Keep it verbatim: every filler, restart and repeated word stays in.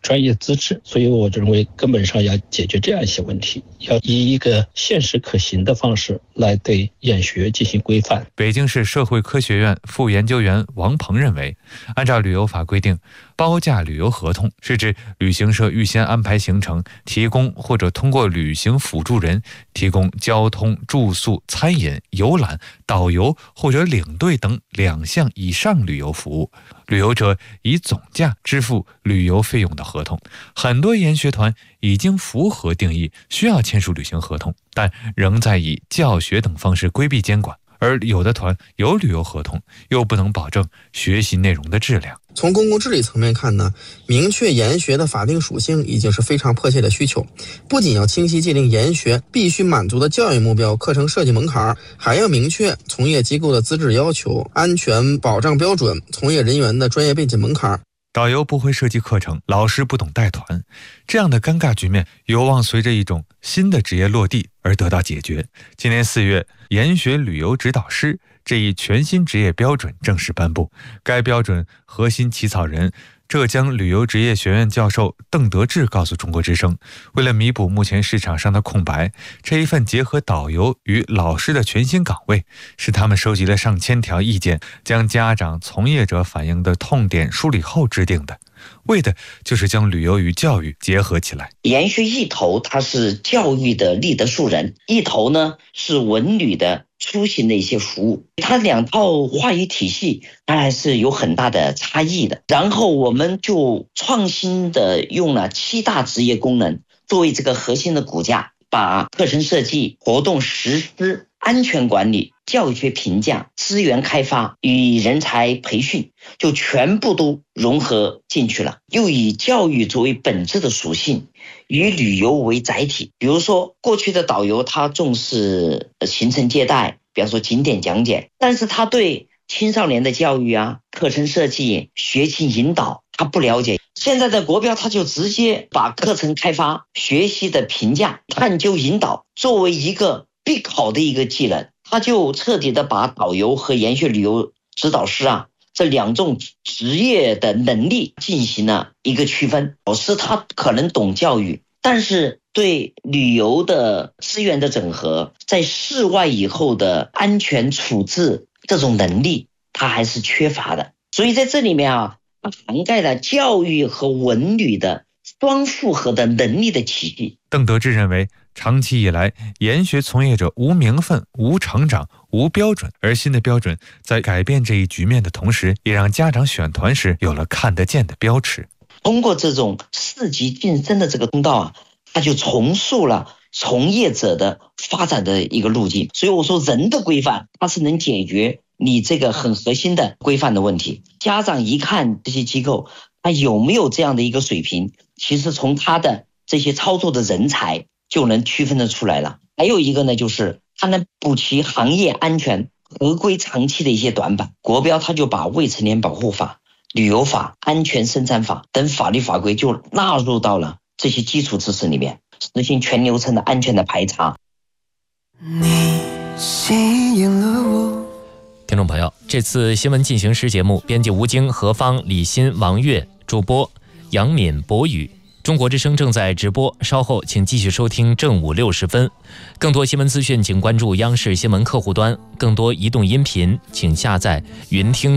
专业资质。所以我认为根本上要解决这样一些问题，要以一个现实可行的方式来对研学进行规范。 北京市社会科学院副研究员王鹏认为，按照旅游法规定，包价旅游合同是指旅行社预先安排行程，提供或者通过旅行辅助人提供交通、住宿、餐饮、游览、导游或者领队等两项以上旅游服务，旅游者以总价支付旅游费用的合同。很多研学团已经符合定义，需要签署旅行合同，但仍在以教学等方式规避监管。而有的团有旅游合同，又不能保证学习内容的质量。 从公共治理层面看呢，明确研学的法定属性已经是非常迫切的需求。不仅要清晰界定研学必须满足的教育目标、课程设计门槛，还要明确从业机构的资质要求、安全保障标准、从业人员的专业背景门槛。 导游不会设计课程，老师不懂带团，这样的尴尬局面有望随着一种新的职业落地而得到解决。今年四月，研学旅游指导师这一全新职业标准正式颁布。该标准核心起草人浙江旅游职业学院教授邓德志告诉中国之声，为了弥补目前市场上的空白，这一份结合导游与老师的全新岗位，是他们收集了上千条意见，将家长从业者反映的痛点梳理后制定的，为的就是将旅游与教育结合起来。 研学一头它是教育的立德树人，一头呢是文旅的出行的一些服务，它两套话语体系它还是有很大的差异的。然后我们就创新的用了七大职业功能作为这个核心的骨架，把课程设计、活动实施、安全管理、教学评价、资源开发与人才培训就全部都融合进去了，又以教育作为本质的属性，以旅游为载体。比如说过去的导游他重视行程接待，比方说景点讲解，但是他对青少年的教育啊、课程设计、学习引导他不了解。现在的国标他就直接把课程开发、学习的评价、探究引导作为一个必考的一个技能，他就彻底的把导游和研学旅游指导师啊这两种职业的能力进行了一个区分。老师他可能懂教育，但是对旅游的资源的整合，在室外以后的安全处置这种能力他还是缺乏的。所以在这里面啊，它涵盖了教育和文旅的双复合的能力的体系。 邓德志认为，长期以来，研学从业者无名分、无成长、无标准，而新的标准在改变这一局面的同时，也让家长选团时有了看得见的标尺。 通过这种四级晋升的这个通道啊，它就重塑了从业者的发展的一个路径。所以我说，人的规范它是能解决你这个很核心的规范的问题。家长一看这些机构他有没有这样的一个水平，其实从他的这些操作的人才就能区分得出来了。还有一个呢，就是它能补齐行业安全合规长期的一些短板。国标它就把未成年保护法、旅游法、安全生产法等法律法规就纳入到了这些基础知识里面，实行全流程的安全的排查。 你吸引了我。听众朋友，这次新闻进行时节目，编辑吴京、何芳、李欣、王悦，主播杨敏、博宇。中国之声正在直播，稍后请继续收听正午六十分。更多新闻资讯，请关注央视新闻客户端。更多移动音频，请下载云听。